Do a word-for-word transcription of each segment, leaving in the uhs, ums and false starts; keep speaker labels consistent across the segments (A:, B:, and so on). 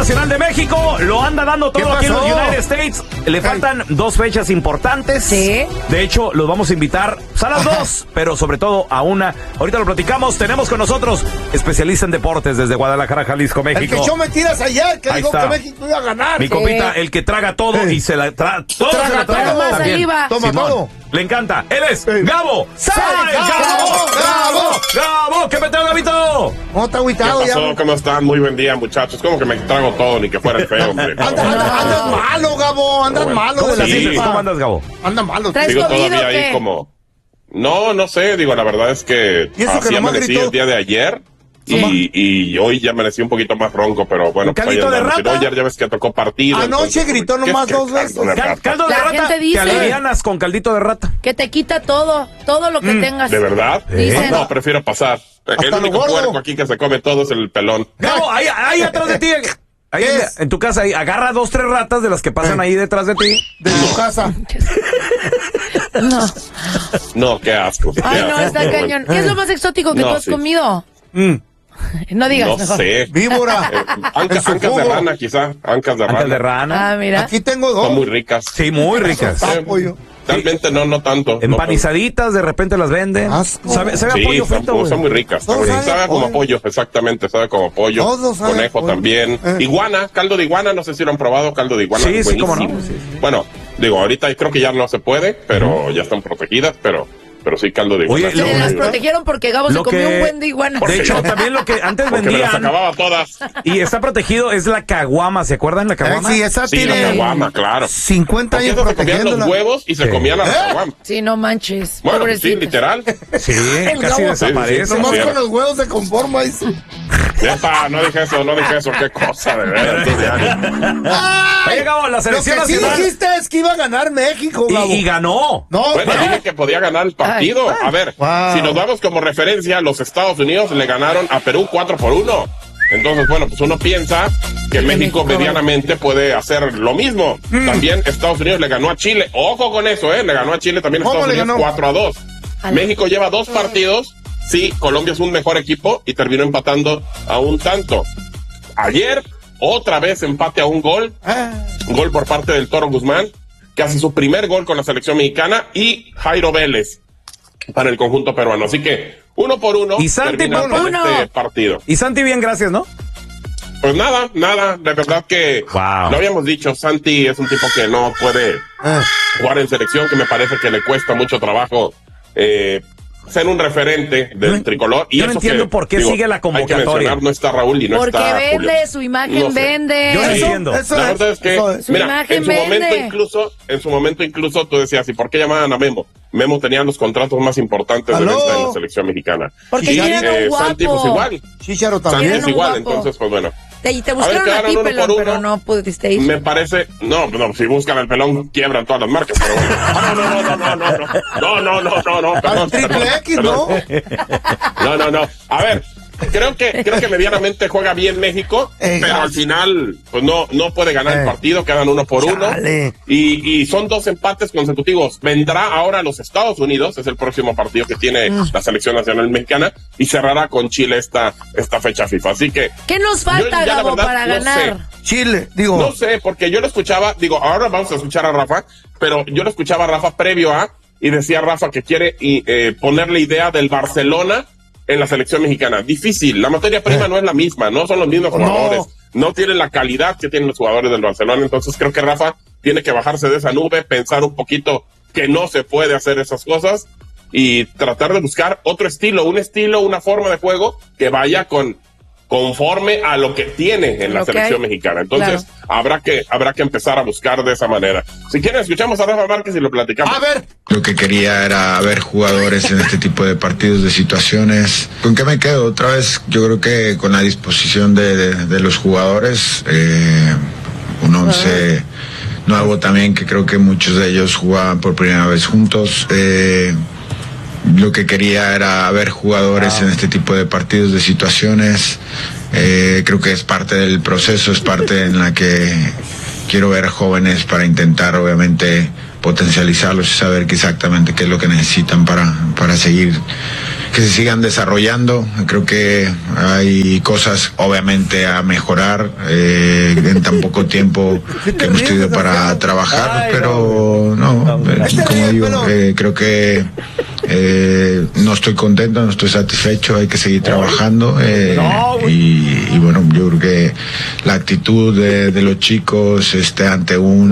A: Nacional de México lo anda dando todo aquí en los United States. Le faltan Ay. dos fechas importantes.
B: Sí.
A: De hecho, los vamos a invitar a las Ajá. dos, pero sobre todo a una. Ahorita lo platicamos. Tenemos con nosotros especialista en deportes desde Guadalajara, Jalisco, México.
C: El que echó mentiras ayer, que
A: Ahí
C: dijo
A: está.
C: que México iba a ganar.
A: Mi
C: Sí.
A: compita, el que traga todo
C: Sí.
A: y se la traga. Todo
C: Traga
A: se la traga
C: todo.
A: también.
B: Saliva.
C: Toma
A: Simón.
C: todo.
A: Le encanta. Él es
C: Sí.
A: Gabo.
C: ¡Sale,
A: ¡Gabo!
C: Gabo!
A: ¡Gabo! ¡Gabo! ¿Qué peteo, Gabito?
C: ¿Cómo está
D: ¿Qué
C: agüitado
D: pasó?
C: ya?
D: ¿Cómo están? Muy buen día, muchachos. ¿Cómo que me trago todo? Ni que fuera el feo, hombre.
C: Anda, anda, andas malo, Gabo. Andas
D: Bueno,
C: malo
A: ¿Cómo
C: de la
D: sí.
C: cepa.
A: ¿Cómo andas, Gabo?
C: Anda malo.
B: ¿Traes
D: Digo,
B: COVID
D: todavía
B: o qué?
D: ahí como... No, no sé. Digo, la verdad es que
C: ¿Y eso que
D: así
C: nomás
D: amanecí
C: gritó?
D: el día de ayer.
C: Sí.
D: Y, y hoy ya amanecí un poquito más ronco, pero bueno.
A: ¿Un caldito de
D: andamos.
A: rata?
D: Si no, ayer ya ves que tocó partido.
C: Anoche
D: entonces,
C: gritó
D: ¿qué es
C: nomás
D: que
C: dos
D: caldo
C: veces?
D: de
A: Cal-
D: rata?
A: caldo de
B: La
A: rata.
B: gente dice.
A: Te alivianas con caldito de rata.
B: Que te quita todo, todo lo que tengas.
D: ¿De verdad?
B: Dicen.
D: No, prefiero pasar. El
C: lo
D: único
C: gordo.
D: puerco aquí que se come todo es el pelón.
A: Gabo, ahí, ahí atrás de ti. Ahí
C: ¿Qué
A: en,
C: es?
A: en tu casa, ahí, agarra dos, tres ratas de las que pasan
C: Eh.
A: ahí detrás de ti.
C: De tu casa.
B: No.
D: No, qué asco. qué
B: Ay, no,
D: asco.
B: está cañón. ¿Qué es lo más exótico que
D: No,
B: tú has
D: sí.
B: comido?
A: Mm.
B: No digas
D: No
B: mejor.
D: sé.
C: Víbora.
D: Eh, anca-
C: En su
D: ancas de
C: jugo.
D: rana, quizá. Ancas de
A: Ancas
D: rana.
A: de rana.
B: Ah, mira.
C: Aquí tengo dos.
D: Son muy ricas.
A: Sí, muy ricas.
C: Ah, pollo.
D: Realmente no, no tanto. no
A: Empanizaditas, de repente las venden.
C: Asco.
A: Sabe, sabe a
D: tanto. Sí,
A: pollo
D: son,
A: frito, güey.
D: son muy ricas.
C: Todo
D: Sabe,
C: sabe
D: sabe
C: a
D: como
C: pollo.
D: pollo, exactamente. Sabe como pollo.
C: Todo sabe a
D: Conejo
C: pollo.
D: también.
C: Eh.
D: Iguana, caldo de iguana, no sé si lo han probado, caldo de iguana.
A: Sí, sí, cómo no.
D: buenísimo. Bueno, digo, ahorita creo que ya no se puede, pero ya están protegidas, pero, pero sí caldo de iguana.
A: Oye,
D: sí,
A: lo-
B: Se
D: muy
B: las
D: rico.
B: protegieron porque Gabo se
A: Lo
B: comió
A: que-
B: un buen de iguana.
A: De hecho, también lo que antes
D: Porque me las
A: vendían
D: acababa todas.
A: y está protegido es la caguama. ¿Se acuerdan la
C: Eh,
A: caguama?
C: sí, esa
D: Sí, la
C: tiene
D: caguama, claro.
C: cincuenta
D: Porque
C: años
D: esas se comían los
C: protegiéndola.
D: huevos y se
A: Sí.
D: comían la
C: ¿Eh?
D: caguama.
B: Sí, no manches.
D: Bueno, pues sí,
B: Pobrecitos.
D: literal.
A: Sí,
B: El
A: casi
B: Gabo.
A: desaparece.
D: Sí, sí, sí.
C: Nomás
D: Sí.
C: con los huevos se conforma. Dice.
D: Ya está, no dije eso, no dije eso. Qué cosa, de veras. tú, diario.
C: ¡Ay!
A: Oye, Gabo, la
C: Lo
A: selección
C: que sí
A: nacional.
C: dijiste es que iba a ganar México, Gabo.
A: Y, y ganó.
C: No,
D: Bueno,
C: pero-
D: dije que podía ganar el partido. A ver,
C: Wow.
D: si nos damos como referencia, los Estados Unidos le ganaron a Perú cuatro por uno. Entonces, bueno, pues uno piensa que México
B: México.
D: medianamente puede hacer lo mismo. También Estados Unidos le ganó a Chile. Ojo con eso, ¿eh? Le ganó a Chile también
C: ¿Cómo
D: Estados
C: le
D: Unidos
C: ganó?
D: cuatro a dos.
B: Ala.
D: México lleva dos partidos. Sí, Colombia es un mejor equipo y terminó empatando a un tanto. Ayer, otra vez empate a un gol.
C: Ah,
D: Gol por parte del Toro Guzmán, que hace su primer gol con la selección mexicana, y Jairo Vélez para el conjunto peruano. Así que uno por uno
A: Y Santi
D: terminan
A: por
D: con
B: uno.
D: este partido.
A: Y Santi, bien, gracias, ¿no?
D: Pues nada, nada, de verdad que
A: Wow.
D: lo habíamos dicho, Santi es un tipo que no puede
C: ah.
D: jugar en selección, que me parece que le cuesta mucho trabajo eh, ser un referente del
A: No,
D: tricolor. Y
A: yo no
D: eso
A: entiendo
D: que,
A: por qué
D: digo,
A: sigue la
D: hay que
A: convocatoria.
D: mencionar, no está Raúl y no
B: Porque
D: está
B: vende,
D: Julio.
B: su imagen
D: No sé.
B: vende.
A: Yo no
C: Eso,
A: entiendo.
C: eso
D: La
C: es,
D: verdad es que,
C: eso es.
B: Su
D: mira,
B: imagen
D: en su
B: vende.
D: momento incluso, en su momento incluso tú decías, ¿y por qué llamaban a Memo? Memo tenía los contratos más importantes de
C: ¿Aló?
D: venta en la selección mexicana.
B: Porque
D: y
B: quieren un
D: eh,
B: guapo.
D: Santi, pues igual.
C: Chicharo
D: Santi
C: también.
D: es
B: Quieren un
D: igual,
B: guapo.
D: entonces, pues bueno.
B: Te, y te
D: A ver,
B: buscaron a,
D: quedaron
B: ti,
D: uno
B: pelón,
D: por
B: pero
D: uno.
B: no pudiste ir.
D: Me parece, no, no, si buscan al pelón, quiebran todas las marcas, pero bueno. Ah, no, no, no, no, no, no, no, no, no, no, perdón,
C: Al triple
D: perdón,
C: X,
D: perdón.
C: ¿no?
D: No, no, no. A ver, creo que, creo que medianamente juega bien México,
C: Eh,
D: pero al final, pues no, no puede ganar
C: Eh.
D: el partido, quedan uno por
C: Chale.
D: uno. Y, y son dos empates consecutivos. Vendrá ahora a los Estados Unidos, es el próximo partido que tiene la selección nacional mexicana, y cerrará con Chile esta, esta fecha FIFA. Así que,
B: ¿Qué nos falta,
D: Yo ya, la
B: Gabo,
D: verdad,
B: para
D: no
B: ganar?
C: Chile, digo.
D: no sé, porque yo lo escuchaba, digo, ahora vamos a escuchar a Rafa, pero yo lo escuchaba a Rafa previo a, y decía Rafa que quiere y, eh, ponerle idea del Barcelona en la selección mexicana. Difícil, la materia prima
C: Eh.
D: no es la misma, no son los mismos
C: No.
D: jugadores, no tienen la calidad que tienen los jugadores del Barcelona, entonces creo que Rafa tiene que bajarse de esa nube, pensar un poquito que no se puede hacer esas cosas y tratar de buscar otro estilo, un estilo, una forma de juego que vaya con conforme a lo que tiene en la
B: Lo que
D: selección
B: hay.
D: mexicana. Entonces,
B: Claro.
D: habrá que habrá que empezar a buscar de esa manera. Si quieren, escuchamos a Rafa Márquez y lo platicamos.
C: A ver.
E: Lo que quería era ver jugadores en este tipo de partidos, de situaciones. ¿Con qué me quedo? Otra vez, yo creo que con la disposición de, de, de los jugadores, eh, un once nuevo también, que creo que muchos de ellos jugaban por primera vez juntos. Eh, lo que quería era ver jugadores en este tipo de partidos, de situaciones. Eh, creo que es parte del proceso, es parte en la que quiero ver jóvenes para intentar, obviamente, potencializarlos y saber que exactamente qué es lo que necesitan para, para seguir que se sigan desarrollando. Creo que hay cosas obviamente a mejorar eh, en tan poco tiempo que hemos tenido para trabajar,
A: Ay,
E: pero no, eh, como digo, eh, creo que eh, no estoy contento, no estoy satisfecho, hay que seguir trabajando eh, y, y bueno, yo creo que la actitud de, de los chicos este, ante un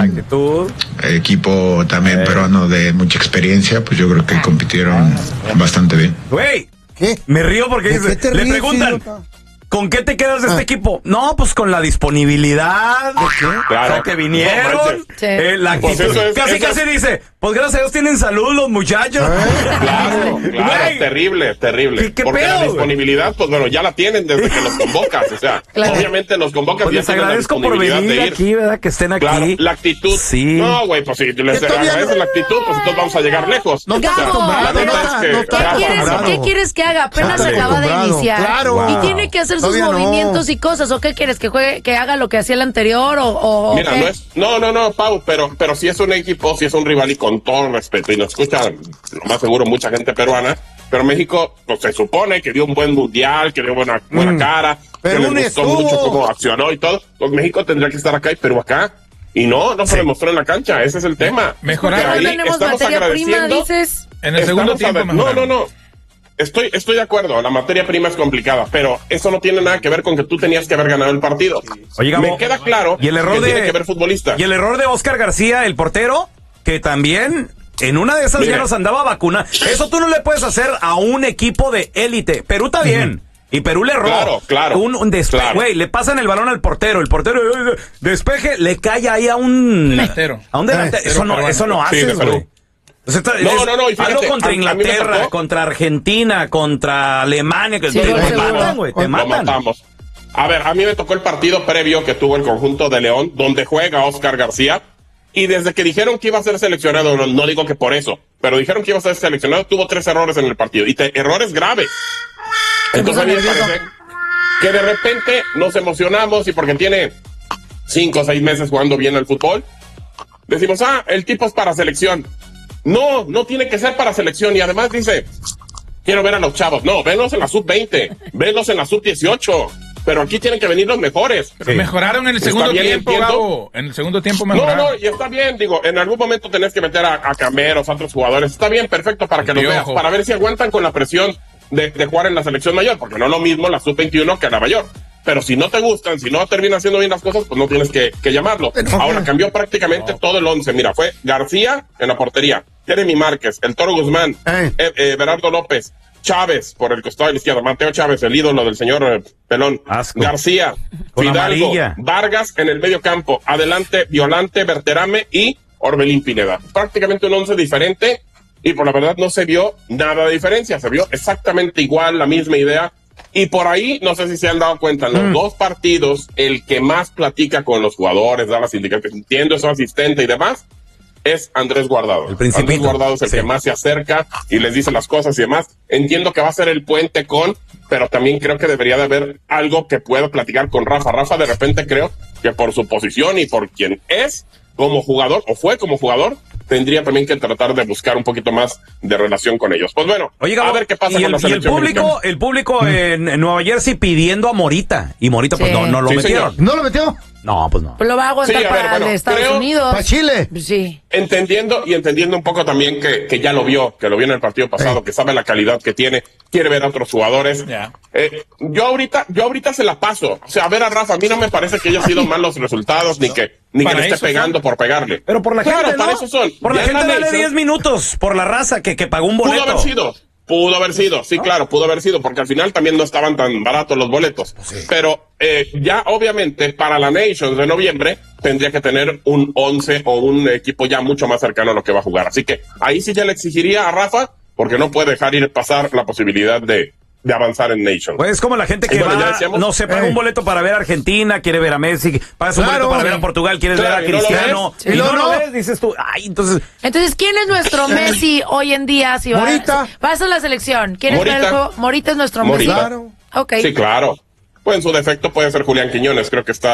E: equipo también peruano de mucha experiencia, pues yo creo que compitieron bastante bien.
A: Güey,
C: ¿Qué?
A: me río porque
C: ¿De
A: dice-
C: qué te
A: le
C: ríes,
A: preguntan,
C: idiota?
A: ¿con qué te quedas de este
C: Ah.
A: equipo? No, pues con la disponibilidad. ¿De qué?
D: Claro.
A: O sea, que vinieron.
D: No manches.
B: Sí.
A: eh, la
D: Pues
A: actitud.
D: eso es-
A: casi,
D: eso
A: casi
D: es-
A: dice, pues gracias a Dios tienen salud los muchachos.
D: Claro, claro,
A: Güey,
D: terrible, terrible.
A: ¿Qué- qué
D: Porque
A: pedo,
D: la
A: güey?
D: disponibilidad, pues bueno, ya la tienen desde que los convocas. O sea,
B: Claro.
D: obviamente los convocas
A: Pues
D: y ya
A: les
D: tienen la
A: agradezco por
D: disponibilidad
A: venir
D: de ir.
A: aquí, ¿verdad? Que estén aquí.
D: Claro, la actitud.
A: Sí.
D: No, güey, pues si les
C: Que todavía
D: agradeces
C: no-
D: la actitud, pues entonces vamos a llegar lejos.
C: No
D: O sea,
C: está acostumbrado,
D: la neta
C: no
D: es
C: está-
D: que-
C: no
B: ¿Qué
C: está
D: claro,
B: quieres,
C: acostumbrado.
B: ¿Qué quieres que haga? Apenas
C: Está
B: acaba de
C: acostumbrado,
B: iniciar.
C: claro.
B: Y tiene que hacer sus
C: Todavía no.
B: movimientos y cosas. ¿O qué quieres? ¿Que juegue, que haga lo que hacía el anterior? ¿O, o
D: Mira,
B: qué?
D: no es, no, no, no, Pau, pero, pero si es un equipo, si es un rival y con todo respeto, y nos escucha, lo más seguro, mucha gente peruana, pero México, pues se supone que dio un buen mundial, que dio buena, buena cara,
C: Perú
D: que
C: ni
D: les gustó
C: estuvo.
D: mucho cómo accionó y todo, pues México tendría que estar acá y Perú acá. Y no, no se demostró en la cancha, ese es el tema.
F: Mejorar.
D: Porque
B: No
D: ahí
B: tenemos
D: estamos
B: materia prima,
D: agradeciendo-
B: dices.
F: En el segundo
D: Estamos
F: tiempo
D: a ver- No,
F: mejoraron.
D: no, no. Estoy, estoy de acuerdo, la materia prima es complicada, pero eso no tiene nada que ver con que tú tenías que haber ganado el partido.
A: Oye, Gabo,
D: Me queda claro
A: y el error
D: que
A: de-
D: tiene que ver futbolista.
A: Y el error de Oscar García, el portero, que también en una de esas
D: Mira.
A: ya nos andaba vacuna. Eso tú no le puedes hacer a un equipo de élite. Perú está bien. Y Perú le erró.
D: Claro, claro,
A: Un, un despeje,
D: claro.
A: güey, le pasan el balón al portero. El portero eh, despeje, le cae ahí a un
F: Delantero.
A: A un delantero.
F: Eh,
A: eso no,
F: peruano.
A: eso no
D: Sí, de
A: haces,
D: Perú.
A: güey. O sea, está-
D: No,
A: es-
D: no, no, y fíjate,
A: hazlo contra
D: a- a mí me
A: Inglaterra,
D: tocó-
A: contra Argentina, contra Alemania, que
B: Sí,
A: te,
B: gol
A: te
B: seguro.
A: matan, güey, te
D: Lo
A: matan.
D: matamos. A ver, a mí me tocó el partido previo que tuvo el conjunto de León, donde juega Oscar García. Y desde que dijeron que iba a ser seleccionado, no, no digo que por eso, pero dijeron que iba a ser seleccionado, tuvo tres errores en el partido. Y te- errores graves. Entonces a mí me parece que de repente nos emocionamos y porque tiene cinco o seis meses jugando bien al fútbol, decimos, ah, el tipo es para selección. No, no tiene que ser para selección. Y además dice, quiero ver a los chavos. No, venlos en la sub veinte, venlos en la sub dieciocho. Pero aquí tienen que venir los mejores.
F: Pero mejoraron en el
D: Está
F: segundo
D: bien,
F: tiempo,
D: entiendo.
F: Gabo. En el segundo tiempo
D: No,
F: mejoraron.
D: no, y está bien, digo, en algún momento tenés que meter a, a Cameros, a otros jugadores. Está bien, perfecto, para que los
F: Piojo.
D: veas, para ver si aguantan con la presión de, de jugar en la selección mayor, porque no es lo mismo la sub veintiuno que la mayor. Pero si no te gustan, si no terminan haciendo bien las cosas, pues no tienes que, que llamarlo. Ahora cambió prácticamente todo el once. Mira, fue García en la portería, Jeremy Márquez, el Toro Guzmán,
C: Eh.
D: eh, eh, Berardo López, Chávez por el costado de la izquierda, Mateo Chávez, el ídolo del señor eh, Pelón,
A: Asco.
D: García,
A: Con
D: Fidalgo,
A: amarilla.
D: Vargas en el medio campo, adelante Violante, Berterame y Orbelín Pineda. Prácticamente un once diferente y por la verdad no se vio nada de diferencia, se vio exactamente igual, la misma idea. Y por ahí, no sé si se han dado cuenta, en los
A: Mm.
D: dos partidos, el que más platica con los jugadores, da las indicaciones, entiendo, es su asistente y demás, es Andrés Guardado.
A: El Principito.
D: Andrés Guardado es el
A: Sí.
D: que más se acerca y les dice las cosas y demás. Entiendo que va a ser el puente con, pero también creo que debería de haber algo que pueda platicar con Rafa. Rafa de repente creo que por su posición y por quien es como jugador, o fue como jugador, tendría también que tratar de buscar un poquito más de relación con ellos. Pues bueno,
A: Oye, Gabo,
D: a ver qué pasa
A: y
D: con
A: el,
D: la
A: y el
D: selección
A: público,
D: mexicana.
A: el público en, en Nueva Jersey pidiendo a Morita. Y Morita, pues
B: Sí.
A: no, no lo
D: Sí,
A: metieron.
D: señor.
C: ¿No lo metió?
A: No, pues no.
B: Pues lo va a aguantar
D: Sí, a ver,
B: para
D: bueno,
B: el Estados
D: creo-
B: Unidos.
C: ¿Para Chile?
B: Sí.
D: Entendiendo y entendiendo un poco también que, que ya lo vio, que lo vio en el partido pasado,
C: Sí.
D: que sabe la calidad que tiene, quiere ver a otros jugadores.
F: Ya.
D: Eh, yo ahorita, yo ahorita se la paso. O sea, a ver a Rafa, a mí no me parece que haya sido malos resultados, ni que, ni que
F: Para
D: le esté
F: eso
D: pegando
F: son.
D: por pegarle.
A: Pero por la
D: claro,
A: gente, ¿no?
D: para eso son.
A: Por la
D: Ya en
A: gente dale
D: Nation,
A: diez minutos, por la raza que, que pagó un boleto.
D: Pudo haber sido, pudo haber sido, sí, claro, pudo haber sido, porque al final también no estaban tan baratos los boletos. Pero eh, ya obviamente para la Nations de noviembre tendría que tener un once o un equipo ya mucho más cercano a lo que va a jugar. Así que ahí sí ya le exigiría a Rafa, porque no puede dejar ir pasar la posibilidad de, de avanzar en Nations.
A: Pues es como la gente que
D: Y bueno, ya
A: va,
D: decíamos-
A: no sé, paga
C: Eh.
A: un boleto para ver a Argentina, quiere ver a Messi, pagas un
C: Claro.
A: boleto para ver a Portugal, quieres
D: Claro,
A: ver a
D: y no lo
A: Cristiano,
C: ves.
A: y
C: Y
A: no
C: no,
A: lo
C: no.
A: ves, dices tú, ay, entonces,
B: Entonces, ¿quién es nuestro Messi hoy en día? Si va,
C: Morita.
B: vas a la selección. ¿Quién es
D: Morita.
B: el juego? Morita es nuestro
D: Morita.
B: Messi.
C: Claro.
B: Ok.
D: Sí, claro. Pues en su defecto puede ser Julián Quiñones, creo que está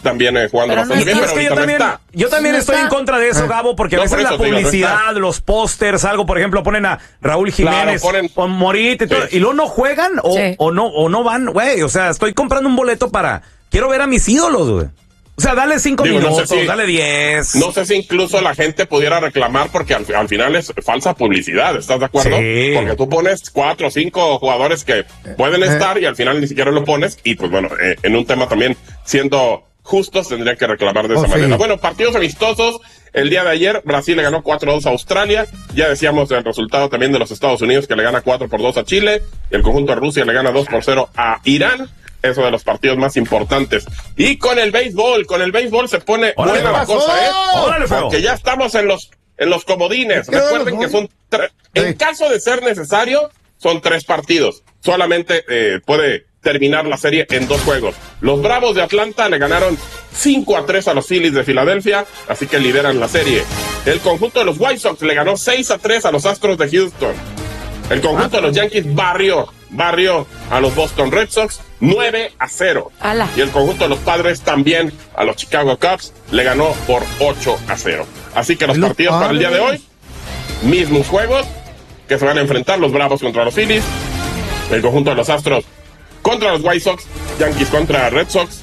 D: también eh, jugando
B: Pero no
D: bastante bien,
B: está-
D: pero
A: Es que yo
D: ahorita no
A: también,
D: está.
A: yo también
B: No
A: estoy
B: está.
A: en contra de eso, Gabo, porque a
D: No,
A: veces
D: por
A: la
D: eso te digo, no
A: publicidad,
D: está.
A: los pósters, algo, por ejemplo, ponen a Raúl Jiménez,
D: Claro, ponen-
A: con Morita y todo,
D: Sí.
A: y luego no juegan o,
B: Sí.
A: o no o no van, güey, o sea, estoy comprando un boleto para, quiero ver a mis ídolos, güey. O sea, dale cinco
D: Digo, no sé
A: minutos,
D: si-
A: dale diez.
D: No sé si incluso la gente pudiera reclamar porque al, al final es falsa publicidad, ¿estás de acuerdo?
A: Sí.
D: Porque tú pones cuatro o cinco jugadores que pueden estar y al final ni siquiera lo pones y pues bueno, eh, en un tema también siendo justos tendrían que reclamar de esa
C: Oh, sí.
D: manera. Bueno, partidos amistosos. El día de ayer Brasil le ganó cuatro a dos a Australia. Ya decíamos el resultado también de los Estados Unidos que le gana cuatro por dos a Chile. El conjunto de Rusia le gana dos por cero a Irán. Eso de los partidos más importantes. Y con el béisbol, con el béisbol se pone
A: Órale,
D: buena la
C: ¿qué pasó?
D: cosa, ¿eh?
A: Órale, feo.
D: Porque ya estamos en los en los comodines.
C: ¿Qué
D: Recuerden
C: los
D: que son tres. En
C: Sí.
D: caso de ser necesario, son tres partidos. Solamente eh, puede terminar la serie en dos juegos. Los Bravos de Atlanta le ganaron cinco a tres a los Phillies de Filadelfia, así que lideran la serie. El conjunto de los White Sox le ganó seis a tres a los Astros de Houston. El conjunto de los Yankees barrió, barrió a los Boston Red Sox nueve a cero.
B: Ala.
D: Y el conjunto de los Padres también a los Chicago Cubs le ganó por ocho a cero. Así que los
C: Los
D: partidos para el día de
C: Padres.
D: hoy, mismos juegos que se van a enfrentar, los Bravos contra los Phillies, el conjunto de los Astros contra los White Sox, Yankees contra Red Sox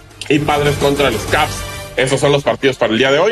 D: y Padres contra los Cubs. Esos son los partidos para el día de hoy.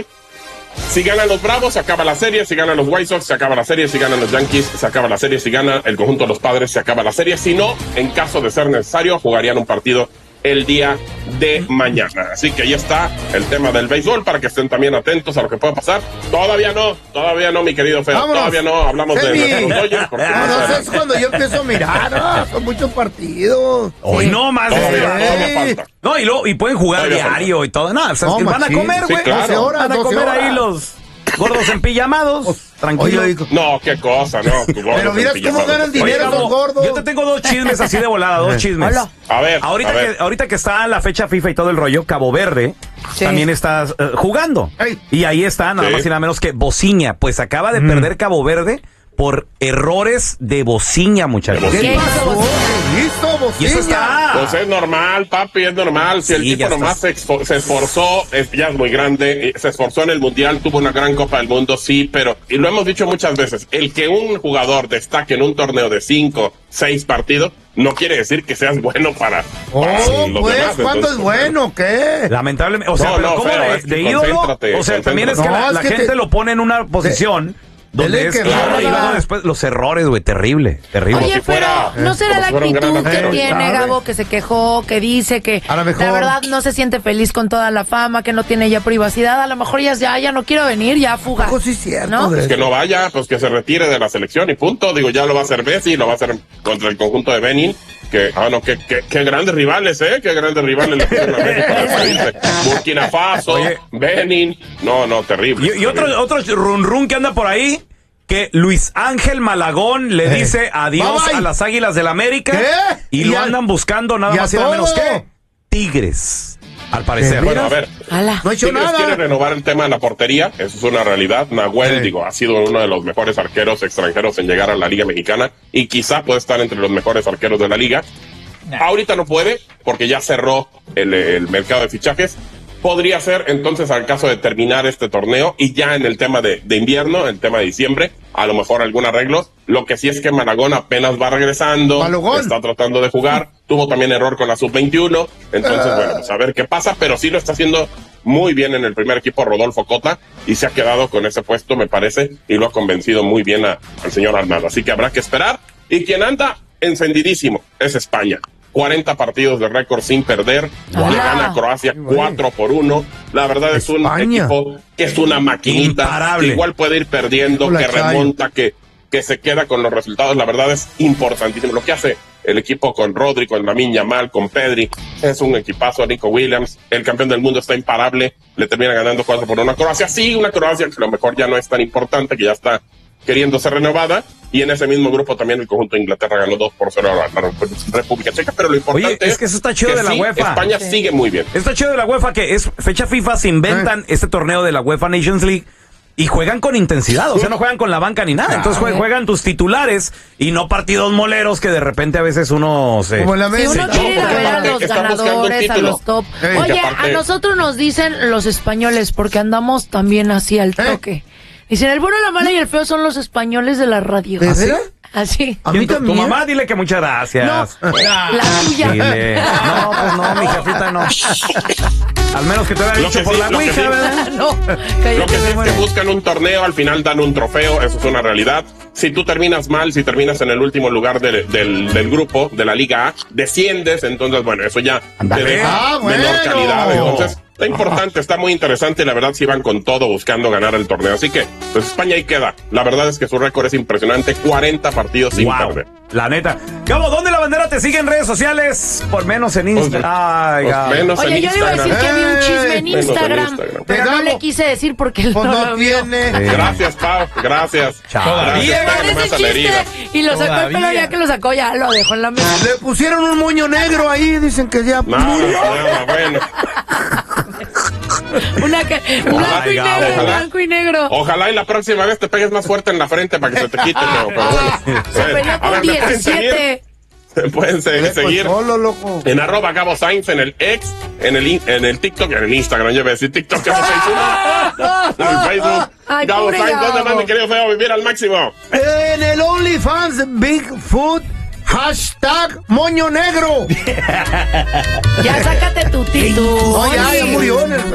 D: Si ganan los Bravos, se acaba la serie. Si ganan los White Sox, se acaba la serie. Si ganan los Yankees, se acaba la serie. Si gana el conjunto de los Padres, se acaba la serie. Si no, en caso de ser necesario, jugarían un partido el día de mañana. Así que ahí está el tema del béisbol para que estén también atentos a lo que pueda pasar. Todavía no, todavía no, mi querido Feo.
C: Vámonos.
D: Todavía no hablamos de,
C: Ceni.
D: de los Dodgers. porque
C: No,
D: más
C: no, eso
D: adelante-
C: es cuando yo empiezo a mirar. No, son muchos partidos.
A: Hoy no más.
D: Todavía,
A: eh.
D: todavía falta.
A: No, y, lo, y pueden jugar
D: Todavía
A: diario y todo. No, o sea,
C: No,
A: van a
C: machín.
A: comer,
D: Sí,
A: güey.
D: claro.
C: doce horas,
A: Van a
C: doce
A: comer
C: horas.
A: ahí los gordos empillamados. Tranquilo.
C: Oye, oye,
D: No, qué cosa, no. tu gordo
C: Pero miras
D: se
C: cómo
D: pijama.
C: ganan
D: Oye,
C: dinero
A: Gabo,
C: esos gordos.
A: yo te tengo dos chismes así de volada, dos chismes.
B: Hola.
D: A ver,
A: Ahorita
D: a ver.
A: que, ahorita que está la fecha FIFA y todo el rollo, Cabo Verde
B: Sí.
A: también está eh, jugando.
C: Ey.
A: Y ahí está, nada
D: Sí.
A: más y nada menos que Bociña. Pues acaba de perder Cabo Verde por errores de Bociña, muchachos.
D: De
C: ¿Qué
B: ¿Qué
C: pasó?
B: hizo?
C: ¿Qué hizo,
A: Y eso
C: Bocilla?
A: está.
D: Pues es normal, papi, es normal. Si
A: Sí,
D: el tipo
A: ya
D: nomás se, expo- se esforzó, es, ya es muy grande, eh, se esforzó en el Mundial, tuvo una gran Copa del Mundo, sí, pero, y lo hemos dicho muchas veces, el que un jugador destaque en un torneo de cinco, seis partidos, no quiere decir que seas bueno para, para
C: Oh,
D: los
C: pues,
D: demás.
C: ¿cuándo
D: Entonces,
C: es bueno? ¿Qué?
A: Lamentablemente, o sea,
D: No,
A: pero
D: no,
A: ¿cómo
D: feo,
A: de,
D: es que
A: de ídolo?
D: concéntrate,
A: O sea, también es que
C: concéntrate.
A: la,
C: No,
A: la
C: es que
A: gente
C: te-
A: lo pone en una posición donde
C: dele
A: es
C: que
A: claro,
C: vaya.
A: y luego después los errores, güey, terrible, terrible.
B: Oye,
D: si fuera-
B: pero ¿no será
D: como
B: la
D: si fuera un gran
B: actitud que
D: arquero.
B: tiene
C: ¿Sabe?
B: Gabo, que se quejó, que dice que
C: A lo mejor.
B: la verdad no se siente feliz con toda la fama, que no tiene ya privacidad? A lo mejor ya, ya, ya no quiero venir, ya fuga.
C: Poco sí es cierto,
B: ¿No?
C: de-
D: pues que no vaya, pues que se retire de la selección y punto. Digo, ya lo va a hacer Messi, lo va a hacer contra el conjunto de Benin. Que, ah, no, que, que, qué grandes rivales, ¿eh? Qué grandes rivales le pusieron a México al país. Burkina Faso,
A: Oye.
D: Benin. No, no, terrible.
A: Y, y otro, otro run run que anda por ahí, que Luis Ángel Malagón le
C: Eh.
A: dice adiós
C: Bye, bye.
A: a las Águilas del América.
C: ¿Qué?
A: Y
C: Y
A: lo
C: a-
A: andan buscando nada
C: y a
A: más y nada menos
C: todo.
A: que Tigres, al parecer.
C: ¿De
D: Bueno, a ver.
B: Ala.
C: No ha hecho
D: Tigres quiere
C: nada.
D: renovar el tema de la portería, eso es una realidad. Nahuel,
C: Sí.
D: digo, ha sido uno de los mejores arqueros extranjeros en llegar a la Liga Mexicana y quizá puede estar entre los mejores arqueros de la liga. Ahorita no puede porque ya cerró el, el mercado de fichajes. Podría ser entonces al caso de terminar este torneo y ya en el tema de, de invierno, el tema de diciembre, a lo mejor algún arreglo. Lo que sí es que Malagón apenas va regresando,
C: Malagón.
D: está tratando de jugar, tuvo también error con la sub veintiuno, entonces bueno, pues a ver qué pasa, pero sí lo está haciendo muy bien en el primer equipo Rodolfo Cota y se ha quedado con ese puesto, me parece, y lo ha convencido muy bien a- al señor Armando. Así que habrá que esperar. Y quien anda encendidísimo es España. cuarenta partidos de récord sin perder.
B: Wow.
D: Le gana a Croacia cuatro por uno. La verdad es un
C: España.
D: equipo que es una maquinita.
A: Imparable.
D: Que igual puede ir perdiendo,
C: Hola,
D: que
C: Chayo.
D: remonta, que, que se queda con los resultados. La verdad es importantísimo. Lo que hace el equipo con Rodri, con Lamine Yamal, con Pedri, es un equipazo. Nico Williams, el campeón del mundo, está imparable. Le termina ganando cuatro por uno a Croacia. Sí, una Croacia que a lo mejor ya no es tan importante, que ya está queriendo ser renovada, y en ese mismo grupo también el conjunto de Inglaterra ganó dos por cero a la República Checa, pero lo importante
A: Oye, es que eso está chido
D: que
A: de la
D: sí,
A: UEFA.
D: España
B: Sí.
D: sigue muy bien.
A: Está chido de la UEFA, que es fecha FIFA, se inventan este torneo de la UEFA Nations League y juegan con intensidad, o sea, no juegan con la banca ni nada. Entonces jue- juegan tus titulares y no partidos moleros que de repente a veces uno se...
C: Como en la
B: Si
C: mesa.
B: uno quiere ir a ver a los
D: Están buscando un
B: ganadores, a
D: título.
B: los top.
C: Ey,
B: Oye,
D: que aparte-
B: a nosotros nos dicen los españoles, porque andamos también así al toque. Dicen, el bueno, la mala y el feo son los españoles de la radio.
C: ¿De veras?
B: Así.
C: A mí
A: ¿Quién? tu, tu
C: también.
A: mamá, dile que muchas gracias.
B: No, la tuya.
A: Dile. No, pues no, mi jefita no. Al menos que te haya
D: Lo
A: dicho
D: que
A: por
D: sí,
A: la
D: lo que
A: ouija,
D: sí.
A: ¿verdad?
B: No,
D: Lo
B: cállate,
D: que sí
B: me
D: es
B: muero.
D: que buscan un torneo, al final dan un trofeo, eso es una realidad. Si tú terminas mal, si terminas en el último lugar de- del, del grupo, de la Liga A, desciendes, entonces, bueno, eso ya
A: Ándale.
D: te deja
C: Ah, bueno.
D: menor calidad. Entonces, está importante, está muy interesante y la verdad sí van con todo buscando ganar el torneo. Así que, pues España ahí queda. La verdad es que su récord es impresionante, cuarenta partidos sin
A: Wow,
D: perder.
A: la neta. Gabo, ¿dónde la bandera te sigue en redes sociales? Por menos en Instagram. Ay,
D: Pues
A: Gabo.
D: menos
B: Oye,
D: en
B: yo le iba a decir
D: Instagram.
B: que había un chisme en
C: Eh,
D: menos en
B: Instagram,
D: Instagram.
B: pero no
C: Pegamos.
B: le quise decir porque él
C: Pues
B: no
C: no
B: lo vio.
C: tiene.
A: Sí.
D: Gracias, Pau, gracias.
A: Chao.
D: Gracias,
B: Con
D: Pau, me
B: ese
D: has adherido.
B: chiste y lo sacó el
A: Todavía.
B: pelo, ya que lo sacó ya lo dejó en la mesa.
C: Le pusieron un moño negro ahí, dicen que ya
D: No,
C: murió.
D: no, bueno.
B: Una que, blanco y
A: Gabo,
B: negro,
D: ojalá.
B: blanco y negro.
D: Ojalá y la próxima vez te pegues más fuerte en la frente para que se te quite, pero, pero bueno.
B: Se peleó
D: A
B: con
D: ver, ¿me pueden seguir?
B: diecisiete.
D: Me pueden se-
C: Pues
D: seguir
C: solo, loco.
D: en arroba Gabo Sainz en el ex, en el, in- en el TikTok, en el Instagram, yo iba a decir TikTok, Gabo Sainz uno. En el Facebook,
B: Ay,
D: Gabo
B: pobre
D: Sainz, ¿dónde
B: Gabo.
D: más mi querido feo vivir al máximo?
C: En el OnlyFans Bigfoot, hashtag moño negro.
B: Ya sácate tu título.
C: No, ya, ya murió en el